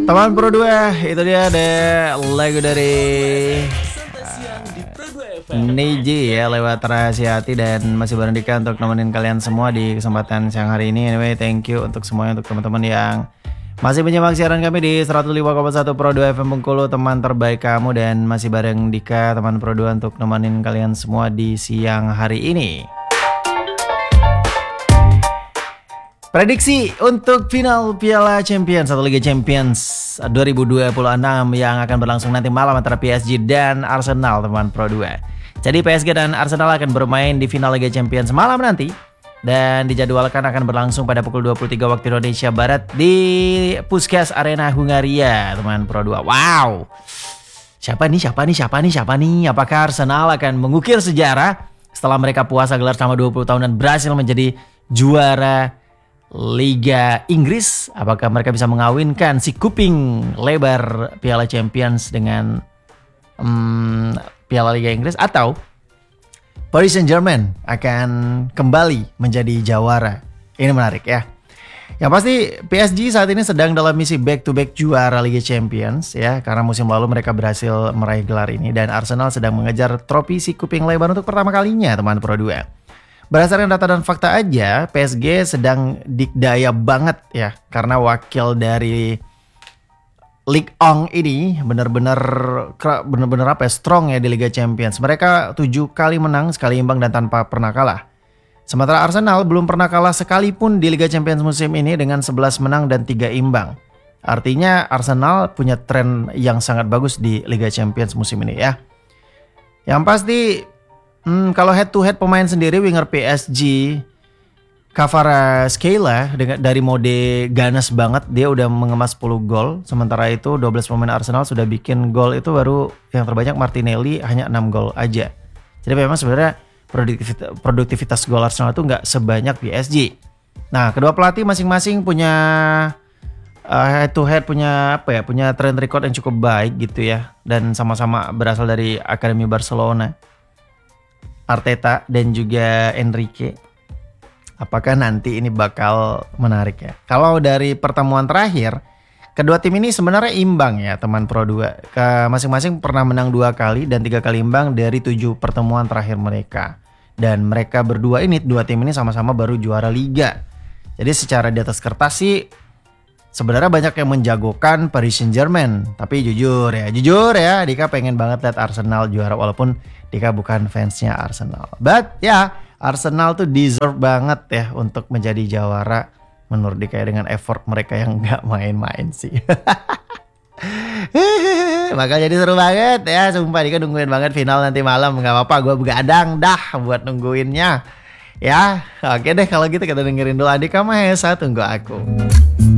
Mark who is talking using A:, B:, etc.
A: Teman Pro 2, itu dia deh lagu dari Niji ya, lewat Rahasia Hati. Dan masih bareng Dika untuk nemenin kalian semua di kesempatan siang hari ini. Anyway, thank you untuk semuanya, untuk teman-teman yang masih menyimak siaran kami di 105,1 Pro 2 FM Bengkulu, teman terbaik kamu. Dan masih bareng Dika, teman Pro 2, untuk nemenin kalian semua di siang hari ini. Prediksi untuk final Piala Champions atau Liga Champions 2026 yang akan berlangsung nanti malam antara PSG dan Arsenal, teman Pro 2. Jadi PSG dan Arsenal akan bermain di final Liga Champions malam nanti, dan dijadwalkan akan berlangsung pada pukul 23 waktu Indonesia Barat di Puskás Arena Hungaria, teman Pro 2. Wow. Siapa nih? Apakah Arsenal akan mengukir sejarah setelah mereka puasa gelar selama 20 tahun dan berhasil menjadi juara Liga Inggris? Apakah mereka bisa mengawinkan si kuping lebar Piala Champions dengan Piala Liga Inggris, atau Paris Saint-Germain akan kembali menjadi jawara? Ini menarik ya. Yang pasti PSG saat ini sedang dalam misi back to back juara Liga Champions ya, karena musim lalu mereka berhasil meraih gelar ini, dan Arsenal sedang mengejar trofi si kuping lebar untuk pertama kalinya, teman Pro 2. Berdasarkan data dan fakta aja, PSG sedang dikdaya banget ya, karena wakil dari Ligue 1 ini benar-benar apa ya, strong ya di Liga Champions. Mereka 7 kali menang, sekali imbang, dan tanpa pernah kalah. Sementara Arsenal belum pernah kalah sekalipun di Liga Champions musim ini dengan 11 menang dan 3 imbang. Artinya Arsenal punya tren yang sangat bagus di Liga Champions musim ini ya. Yang pasti kalau head to head pemain sendiri, winger PSG Kvaratskhelia dari mode ganas banget, dia udah mengemas 10 gol. Sementara itu 12 pemain Arsenal sudah bikin gol, itu baru yang terbanyak Martinelli hanya 6 gol aja. Jadi memang sebenarnya produktivitas gol Arsenal itu nggak sebanyak PSG. Nah, kedua pelatih masing-masing punya head to head, punya trend record yang cukup baik gitu ya, dan sama-sama berasal dari Akademi Barcelona, Arteta dan juga Enrique. Apakah nanti ini bakal menarik ya? Kalau dari pertemuan terakhir, kedua tim ini sebenarnya imbang ya, teman Pro 2. Masing-masing pernah menang 2 kali dan 3 kali imbang dari 7 pertemuan terakhir mereka. Dan mereka berdua ini, dua tim ini sama-sama baru juara Liga. Jadi secara di atas kertas sih sebenarnya banyak yang menjagokan Paris Saint-Germain. Tapi jujur ya, Dika pengen banget lihat Arsenal juara, walaupun Dika bukan fansnya Arsenal. But ya, Arsenal tuh deserve banget ya untuk menjadi jawara menurut Dika, dengan effort mereka yang gak main-main sih. Makanya jadi seru banget ya, sumpah Dika nungguin banget final nanti malam. Gak apa-apa, gue begadang dah buat nungguinnya. Ya, oke deh kalau gitu kita dengerin dulu Adika Mahesa, Tunggu Aku.